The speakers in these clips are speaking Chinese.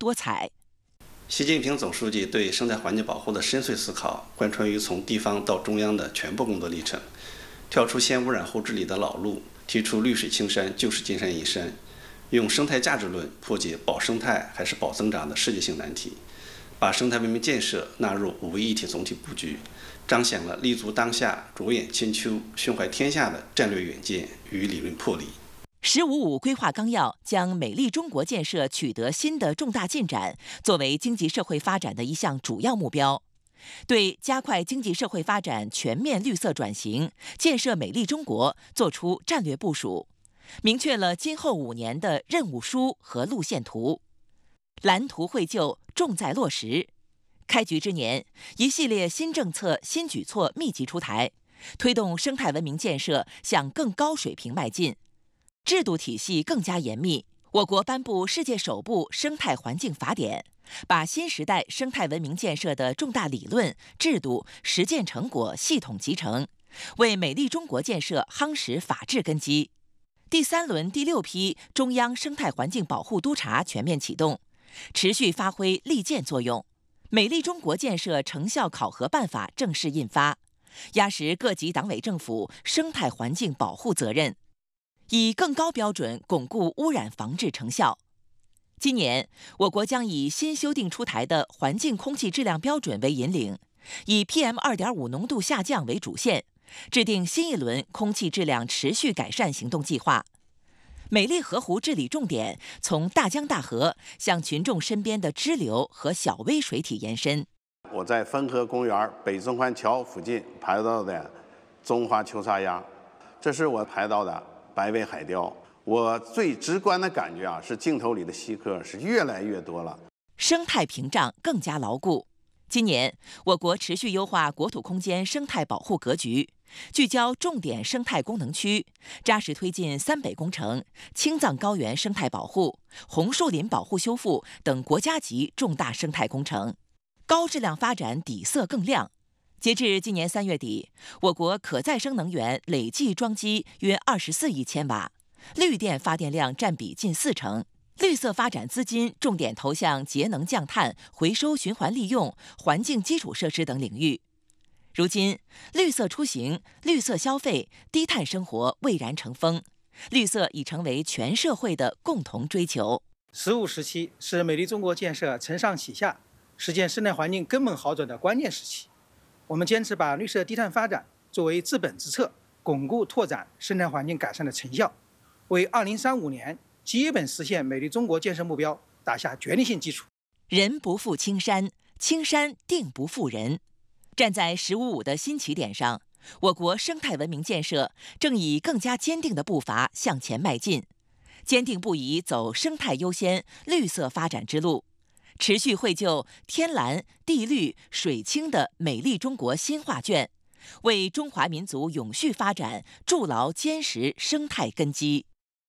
多彩。 习近平总书记对生态环境保护的深邃思考，贯穿于从地方到中央的全部工作历程，跳出先污染后治理的老路，提出绿水青山就是金山银山，用生态价值论破解保生态还是保增长的世界性难题，把生态文明建设纳入五位一体总体布局，彰显了立足当下、着眼千秋、胸怀天下的战略远见与理论魄力。 “15+5”规划纲要将美丽中国建设取得新的重大进展作为经济社会发展的一项主要目标，对加快经济社会发展全面绿色转型、建设美丽中国作出战略部署，明确了今后5年的任务书和路线图，蓝图绘就，重在落实。开局之年，一系列新政策、新举措密集出台，推动生态文明建设向更高水平迈进。制度体系更加严密，我国颁布世界首部生态环境法典，把新时代生态文明建设的重大理论、制度、实践成果系统集成，为美丽中国建设夯实法治根基。第3轮第6批中央生态环境保护督察全面启动，持续发挥利剑作用。美丽中国建设成效考核办法正式印发，压实各级党委政府生态环境保护责任，以更高标准巩固污染防治成效。今年，我国将以新修订出台的环境空气质量标准为引领，以 PM2.5 浓度下降为主线，制定新一轮空气质量持续改善行动计划。美丽河湖治理重点从大江大河向群众身边的支流和小微水体延伸。 我在汾河公园北中环桥附近拍到的中华秋沙鸭，这是我拍到的白尾海雕。我最直观的感觉是镜头里的稀客是越来越多了， 生态屏障更加牢固。今年，我国持续优化国土空间生态保护格局，聚焦重点生态功能区，扎实推进三北工程、青藏高原生态保护、红树林保护修复等国家级重大生态工程，高质量发展底色更亮。截至今年3月底，我国可再生能源累计装机约24亿千瓦，绿电发电量占比近40%。绿色发展资金重点投向节能降碳、回收循环利用、环境基础设施等领域。如今，绿色出行、绿色消费、低碳生活蔚然成风，绿色已成为全社会的共同追求。 15时期是美丽中国建设承上启下、实现生态环境根本好转的关键时期。我们坚持把绿色低碳发展作为治本之策，巩固拓展生态环境改善的成效，为2035年基本实现美丽中国建设目标打下决定性基础。 人不负青山，青山定不负人。站在15+5的新起点上，我国生态文明建设正以更加坚定的步伐向前迈进，坚定不移走生态优先、绿色发展之路，持续绘就天蓝、地绿、水清的美丽中国新画卷，为中华民族永续发展筑牢坚实生态根基。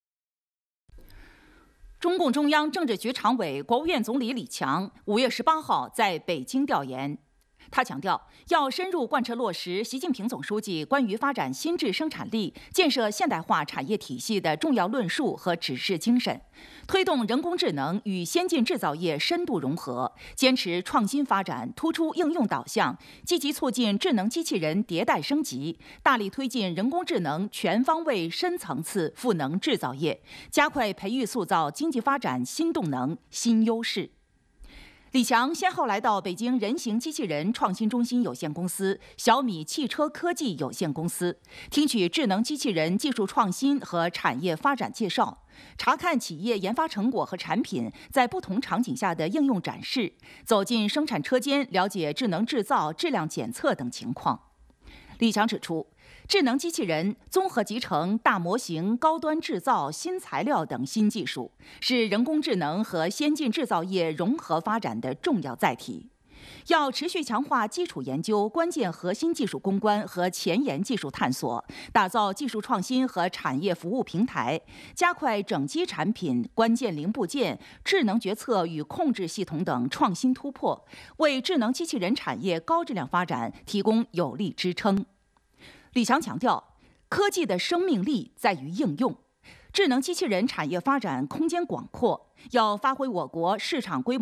中共中央政治局常委、国务院总理李强5月18号在北京调研。他强调，要深入贯彻落实习近平总书记关于发展新质生产力、建设现代化产业体系的重要论述和指示精神，推动人工智能与先进制造业深度融合，坚持创新发展，突出应用导向，积极促进智能机器人迭代升级，大力推进人工智能全方位、深层次赋能制造业，加快培育塑造经济发展新动能、新优势。李强先后来到北京人形机器人创新中心有限公司、小米汽车科技有限公司，听取智能机器人技术创新和产业发展介绍，查看企业研发成果和产品在不同场景下的应用展示，走进生产车间，了解智能制造、质量检测等情况。李强指出，智能机器人、综合集成、大模型、高端制造、新材料等新技术，是人工智能和先进制造业融合发展的重要载体。要持续强化基础研究、关键核心技术攻关和前沿技术探索，打造技术创新和产业服务平台，加快整机产品、关键零部件、智能决策与控制系统等创新突破，为智能机器人产业高质量发展提供有力支撑。李强强调，科技的生命力在于应用，智能机器人产业发展空间广阔，要发挥我国市场规模